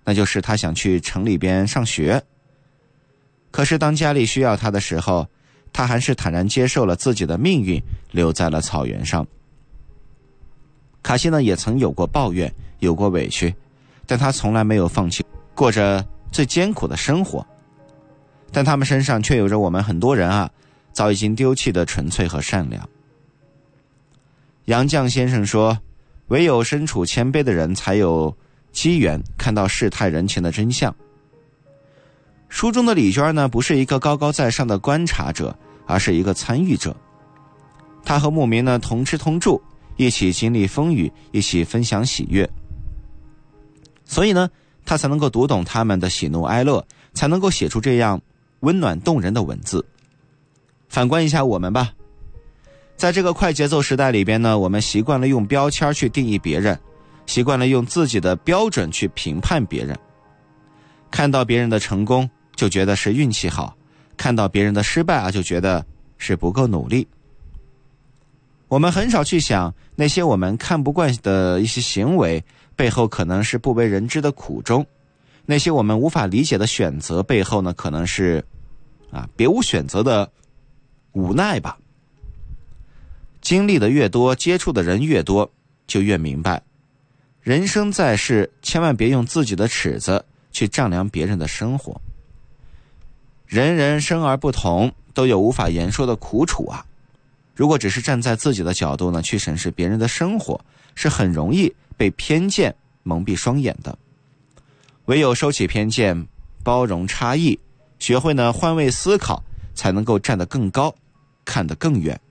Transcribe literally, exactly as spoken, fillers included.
那就是他想去城里边上学。可是当家里需要他的时候，他还是坦然接受了自己的命运，留在了草原上。卡西呢也曾有过抱怨，有过委屈，但他从来没有放弃过着最艰苦的生活。但他们身上却有着我们很多人啊早已经丢弃的纯粹和善良。杨绛先生说，唯有身处谦卑的人才有机缘看到世态人情的真相。书中的李娟呢，不是一个高高在上的观察者，而是一个参与者。她和牧民呢同吃同住，一起经历风雨，一起分享喜悦。所以呢，她才能够读懂他们的喜怒哀乐，才能够写出这样温暖动人的文字。反观一下我们吧，在这个快节奏时代里边呢，我们习惯了用标签去定义别人，习惯了用自己的标准去评判别人。看到别人的成功就觉得是运气好，看到别人的失败啊就觉得是不够努力。我们很少去想那些我们看不惯的一些行为背后可能是不为人知的苦衷，那些我们无法理解的选择背后呢，可能是啊别无选择的无奈吧。经历的越多，接触的人越多，就越明白，人生在世，千万别用自己的尺子去丈量别人的生活。人人生而不同，都有无法言说的苦楚啊。如果只是站在自己的角度呢，去审视别人的生活，是很容易被偏见蒙蔽双眼的。唯有收起偏见，包容差异，学会呢换位思考，才能够站得更高，看得更远。